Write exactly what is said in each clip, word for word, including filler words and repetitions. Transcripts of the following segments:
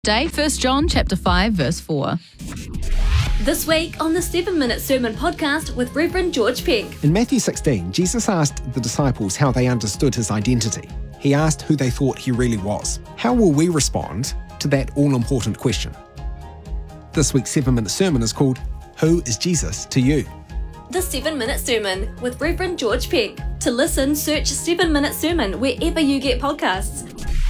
Day, First John chapter five, verse four. This week on the seven minute Sermon Podcast with Reverend George Peck. In Matthew sixteen, Jesus asked the disciples how they understood his identity. He asked who they thought he really was. How will we respond to that all-important question? This week's seven minute sermon is called, Who is Jesus to You? The seven minute Sermon with Reverend George Peck. To listen, search seven minute Sermon wherever you get podcasts.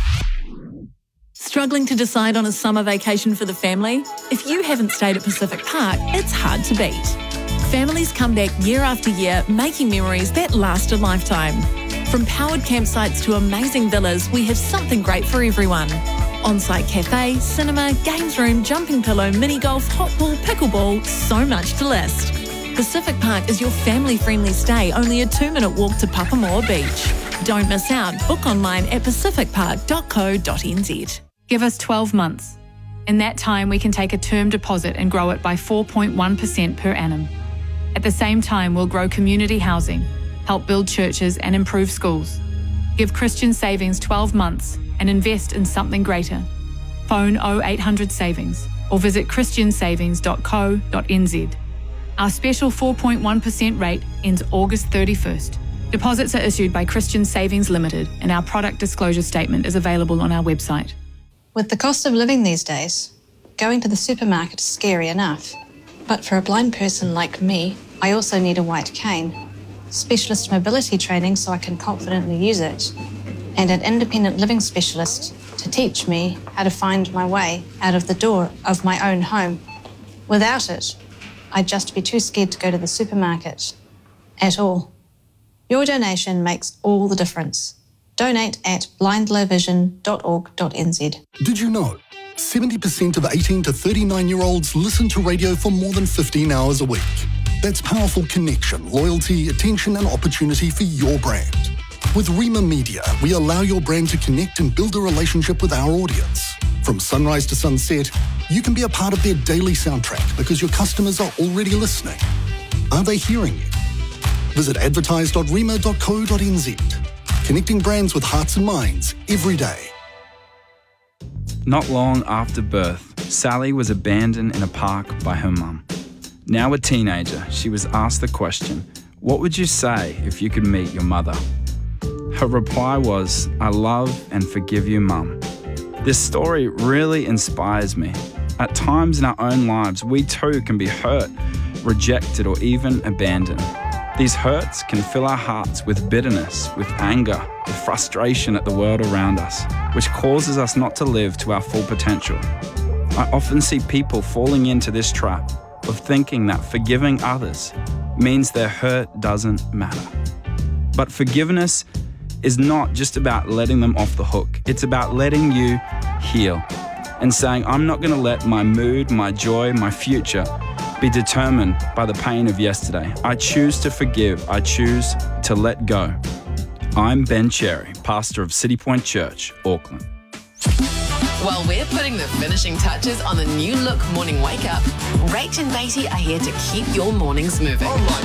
Struggling to decide on a summer vacation for the family? If you haven't stayed at Pacific Park, it's hard to beat. Families come back year after year, making memories that last a lifetime. From powered campsites to amazing villas, we have something great for everyone. On-site cafe, cinema, games room, jumping pillow, mini golf, hot pool, pickleball, so much to list. Pacific Park is your family-friendly stay, only a two-minute walk to Papamoa Beach. Don't miss out. Book online at pacific park dot co dot n z. Give us twelve months. In that time, we can take a term deposit and grow it by four point one percent per annum. At the same time, we'll grow community housing, help build churches and improve schools. Give Christian Savings twelve months and invest in something greater. Phone oh eight hundred savings or visit christian savings dot co dot n z. Our special four point one percent rate ends August thirty-first. Deposits are issued by Christian Savings Limited and our product disclosure statement is available on our website. With the cost of living these days, going to the supermarket is scary enough. But for a blind person like me, I also need a white cane, specialist mobility training so I can confidently use it, and an independent living specialist to teach me how to find my way out of the door of my own home. Without it, I'd just be too scared to go to the supermarket at all. Your donation makes all the difference. Donate at blind low vision dot org dot n z. Did you know seventy percent of eighteen to thirty-nine-year-olds listen to radio for more than fifteen hours a week? That's powerful connection, loyalty, attention and opportunity for your brand. With Rima Media, we allow your brand to connect and build a relationship with our audience. From sunrise to sunset, you can be a part of their daily soundtrack because your customers are already listening. Are they hearing you? Visit advertise dot rima dot co dot n z. Connecting brands with hearts and minds every day. Not long after birth, Sally was abandoned in a park by her mum. Now a teenager, she was asked the question, what would you say if you could meet your mother? Her reply was, I love and forgive you, Mum. This story really inspires me. At times in our own lives, we too can be hurt, rejected, or even abandoned. These hurts can fill our hearts with bitterness, with anger, with frustration at the world around us, which causes us not to live to our full potential. I often see people falling into this trap of thinking that forgiving others means their hurt doesn't matter. But forgiveness is not just about letting them off the hook. It's about letting you heal and saying, I'm not going to let my mood, my joy, my future be determined by the pain of yesterday. I choose to forgive. I choose to let go. I'm Ben Cherry, pastor of City Point Church, Auckland. While we're putting the finishing touches on the new look morning wake up, Rach and Beatty are here to keep your mornings moving.